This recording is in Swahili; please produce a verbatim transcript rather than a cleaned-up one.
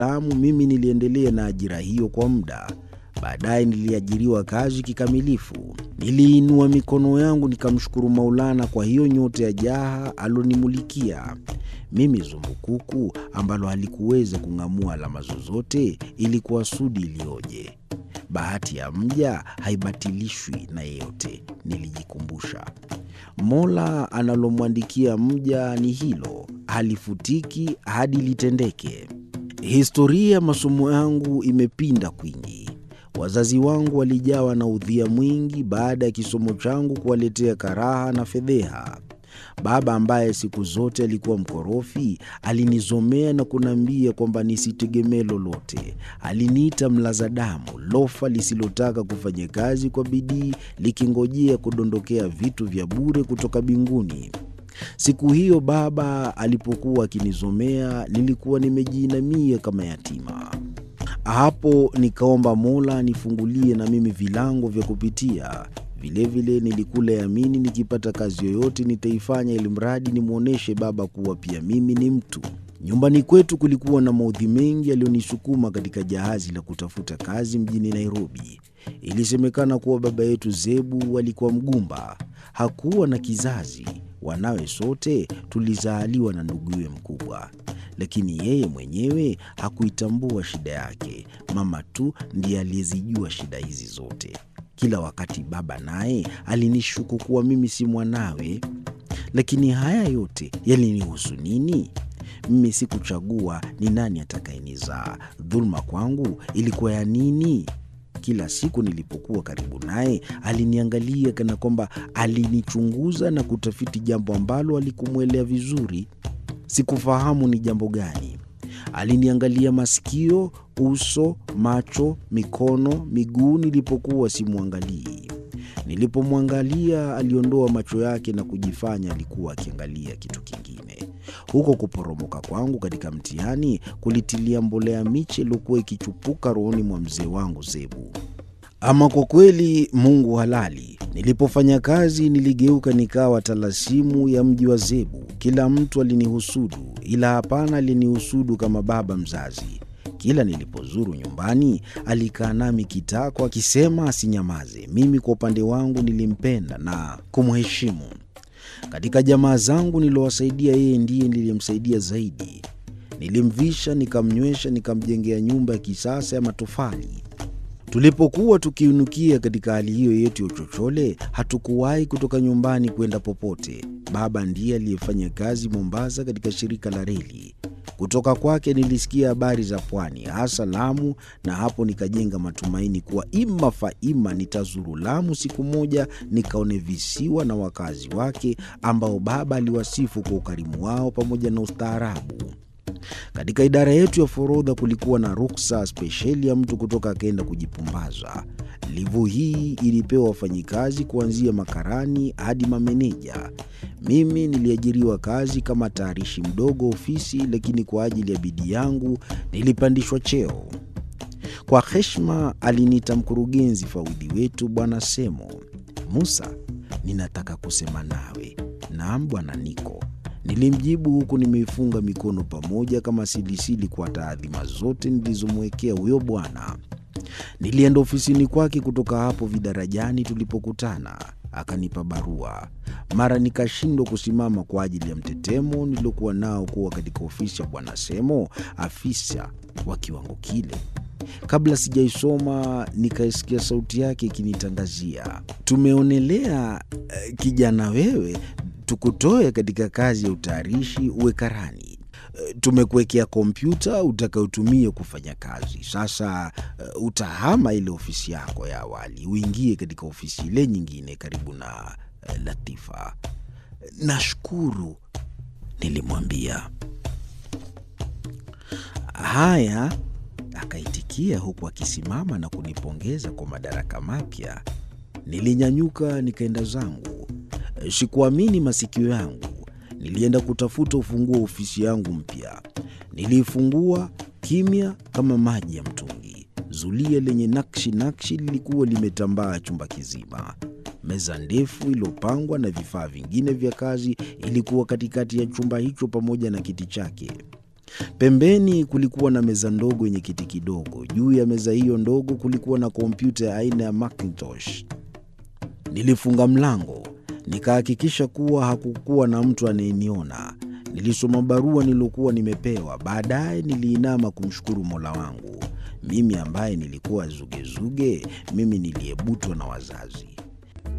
Salaam, mimi niliendelea na ajira hiyo kwa muda. Baadaye niliajiriwa kazi kikamilifu. Niliinua mikono yangu nikamshukuru Maulana kwa hiyo nyota ya jaha alonimulikia. Mimi zumbukuku ambalo halikuweza kung'amua alama zozote, ilikuwa sudi ilioje. Bahati ya mja haibatilishwi na yeyote, nilijikumbusha. Mola analomwandikia mja ni hilo, halifutiki hadi litendeke. Historia ya masomo yangu imepinda kwingi. Wazazi wangu walijawa na udhia mwingi baada ya kisomo changu kuwaletea karaha na fedheha. Baba ambaye siku zote alikuwa mkorofi, alinizomea na kunambia kwamba nisitegemee lolote. Aliniita mlaza damu, lofa lisilotaka kufanya kazi kwa bidii, likingojea kudondokea vitu vya bure kutoka binguni. Siku hiyo baba alipokuwa akinizomea, nilikuwa nimejiinamia kama yatima. Hapo nikaomba Mola nifungulie na mimi vilango vya kupitia. Vile vile nilikula yamini nikipata kazi yoyote nitaifanya ili mradi nimuoneshe baba kuwa pia mimi ni mtu. Nyumbani kwetu kulikuwa na maudhi mengi yaliyonisukuma katika jahazi la kutafuta kazi mjini Nairobi. Ilisemekana kuwa baba yetu Zebu alikuwa mgumba, hakuwa na kizazi. Wanawe sote tulizaaliwa na nduguye mkubwa, lakini yeye mwenyewe hakuitambua shida yake. Mama tu ndiye aliyezijua shida hizi zote. Kila wakati baba naye alinishuku kuwa mimi si mwanawe. Lakini haya yote yalinihusu nini? Mimi sikuchagua ni nani atakayenizaa. Dhulma kwangu ilikuwa ya nini? Kila siku nilipokuwa karibu naye, aliniangalia kana kwamba alinichunguza na kutafiti jambo ambalo alikumuelea vizuri. Sikufahamu ni jambo gani. Aliniangalia masikio, uso, macho, mikono, miguu nilipokuwa simuangalii. Nilipomwangalia aliondoa macho yake na kujifanya alikuwa akiangalia kitu kingine. Huko kuporomoka kwangu katika mtihani kulitilia mbolea miche iliyokuwa ikichupuka rohoni mwa mzee wangu Zebu. Ama kwa kweli Mungu halali. Nilipofanya kazi niligeuka nikawa talasimu ya mji wa Zebu. Kila mtu alinihusudu, ila hapana alinihusudu kama baba mzazi. Kila nilipozuru nyumbani alikaa nami kitako akisema asinyamaze. Mimi kwa upande wangu nilimpenda na kumheshimu. Katika jamaa zangu nilowasaidia, yeye ndiye nilimsaidia zaidi. Nilimvisha, nikamnywesha, nikamjengea nyumba ya kisasa ya matofali. Tulipokuwa tukiunukia katika hali hiyo yetu ya uchochole, hatukuwahi kutoka nyumbani kwenda popote. Baba ndiye aliyefanya kazi Mombasa katika shirika la reli. Kutoka kwake nilisikia habari za pwani, hasa Lamu, na hapo nikajenga matumaini kuwa ima faima nitazuru Lamu siku moja nikaone visiwa na wakazi wake ambao baba aliwasifu kwa ukarimu wao pamoja na ustaarabu. Katika idara yetu ya forodha kulikuwa na ruksa spesheli ya mtu kutoka akaenda kujipumbaza. Livu hii ilipewa wafanyikazi kuanzia makarani hadi mameneja. Mimi niliajiriwa kazi kama tayarishi mdogo ofisi, lakini kwa ajili ya bidii yangu nilipandishwa cheo. Kwa heshima aliniita mkurugenzi fawidhi wetu Bwana Semo. Musa, ninataka kusema nawe. Naam Bwana Niko. Nilimjibu huku nimeifunga mikono pamoja kama silisili kwa taadhima zote nilizomwekea huyo bwana. Nilienda ofisini kwake. Kutoka hapo vidarajani tulipokutana, akanipa barua. Mara nikashindwa kusimama kwa ajili ya mtetemo nilokuwa nao kuwa katika ofisi ya Bwana Semo, afisa wa kiwango kile. Kabla sijaisoma nikaisikia sauti yake ikinitangazia, tumeonelea uh, kijana wewe tukutoe katika kazi ya utayarishi uwe karani. Tumekuwekea kompyuta utakayotumia kufanya kazi. Sasa uh, utahama ile ofisi yako ya awali uingie katika ofisi ile nyingine karibu na uh, Latifa. Nashukuru, nilimwambia. Haya, akaitikia huku akisimama na kunipongeza kwa madaraka mapya. Nilinyanyuka nikaenda zangu. Sikuamini masikio yangu. Nilienda kutafuta ufunguo wa ofisi yangu mpya. Nilifungua kimya kama maji ya mtungi. Zulia lenye nakshi nakshi lilikuwa limetambaa chumba kizima. Meza ndefu iliyopangwa na vifaa vingine vya kazi ilikuwa katikati ya chumba hicho pamoja na kiti chake. Pembeni kulikuwa na meza ndogo yenye kiti kidogo. Juu ya meza hiyo ndogo kulikuwa na kompyuta ya aina ya Macintosh. Nilifunga mlango, nikahakikisha kuwa hakukuwa na mtu anayeniona. Nilisoma barua nilokuwa nimepewa. Baadaye niliinama kumshukuru Mola wangu. Mimi ambaye nilikuwa zugezuge, mimi niliyebutwa na wazazi.